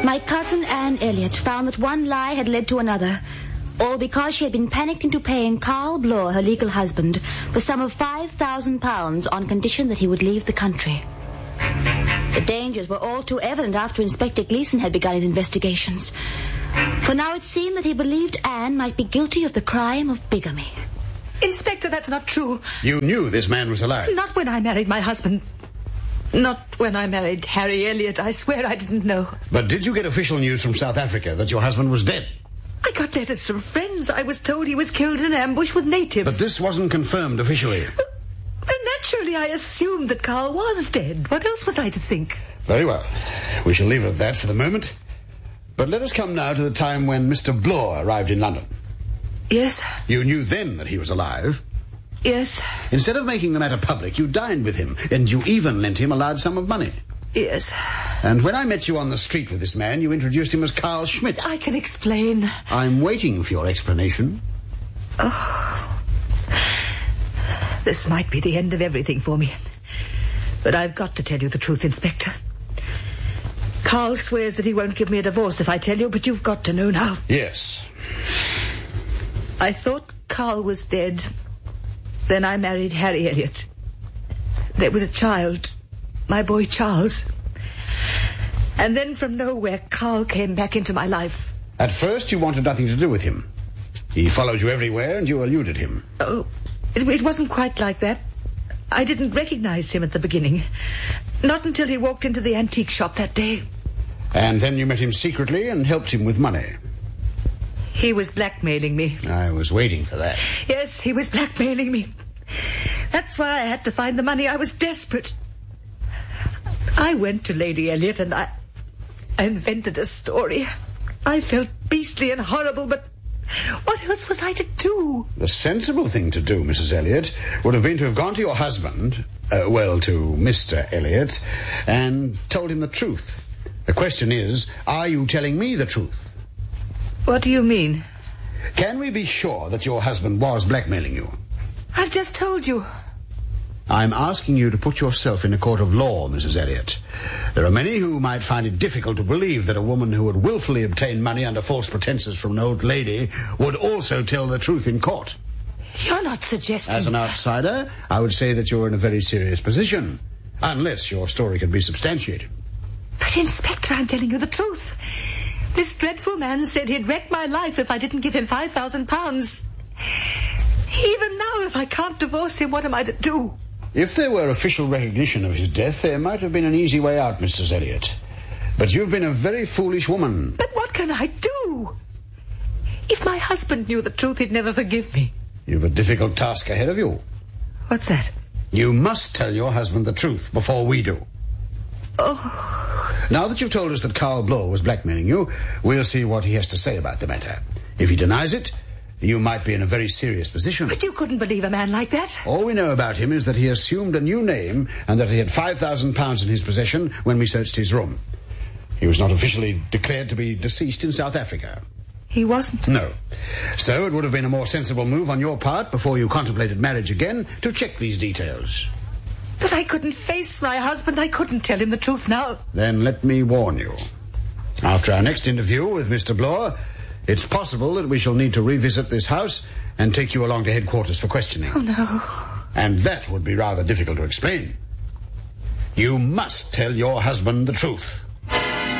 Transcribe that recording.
My cousin Anne Elliot found that one lie had led to another, all because she had been panicked into paying Carl Bloor, her legal husband, the sum of £5,000 on condition that he would leave the country. The dangers were all too evident after Inspector Gleeson had begun his investigations. For now it seemed that he believed Anne might be guilty of the crime of bigamy. Inspector, that's not true. You knew this man was alive? Not when I married my husband. Not when I married Harry Elliot. I swear I didn't know. But did you get official news from South Africa that your husband was dead? I got letters from friends. I was told he was killed in an ambush with natives. But this wasn't confirmed officially. Well, naturally, I assumed that Carl was dead. What else was I to think? Very well. We shall leave it at that for the moment. But let us come now to the time when Mr. Bloor arrived in London. Yes? You knew then that he was alive. Yes. Instead of making the matter public, you dined with him, and you even lent him a large sum of money. Yes. And when I met you on the street with this man, you introduced him as Carl Schmidt. I can explain. I'm waiting for your explanation. Oh. This might be the end of everything for me. But I've got to tell you the truth, Inspector. Carl swears that he won't give me a divorce if I tell you, but you've got to know now. Yes. I thought Carl was dead. Then I married Harry Elliot. There was a child, my boy Charles. And then from nowhere, Carl came back into my life. At first, you wanted nothing to do with him. He followed you everywhere, and you eluded him. Oh, it wasn't quite like that. I didn't recognize him at the beginning. Not until he walked into the antique shop that day. And then you met him secretly and helped him with money. He was blackmailing me. I was waiting for that. Yes, he was blackmailing me. That's why I had to find the money. I was desperate. I went to Lady Elliot and I invented a story. I felt beastly and horrible, but what else was I to do? The sensible thing to do, Mrs. Elliot, would have been to have gone to your husband, to Mr. Elliot, and told him the truth. The question is, are you telling me the truth? What do you mean? Can we be sure that your husband was blackmailing you? I've just told you. I'm asking you to put yourself in a court of law, Mrs. Elliot. There are many who might find it difficult to believe that a woman who would willfully obtain money under false pretenses from an old lady would also tell the truth in court. You're not suggesting... As an outsider, I would say that you're in a very serious position, unless your story can be substantiated. But, Inspector, I'm telling you the truth. This dreadful man said he'd wreck my life if I didn't give him £5,000. Even now, if I can't divorce him, what am I to do? If there were official recognition of his death, there might have been an easy way out, Mrs. Elliot. But you've been a very foolish woman. But what can I do? If my husband knew the truth, he'd never forgive me. You've a difficult task ahead of you. What's that? You must tell your husband the truth before we do. Oh... Now that you've told us that Carl Bloor was blackmailing you, we'll see what he has to say about the matter. If he denies it, you might be in a very serious position. But you couldn't believe a man like that. All we know about him is that he assumed a new name and that he had £5,000 in his possession when we searched his room. He was not officially declared to be deceased in South Africa. He wasn't? No. So it would have been a more sensible move on your part, before you contemplated marriage again, to check these details. But I couldn't face my husband. I couldn't tell him the truth now. Then let me warn you. After our next interview with Mr. Bloor, it's possible that we shall need to revisit this house and take you along to headquarters for questioning. Oh, no. And that would be rather difficult to explain. You must tell your husband the truth.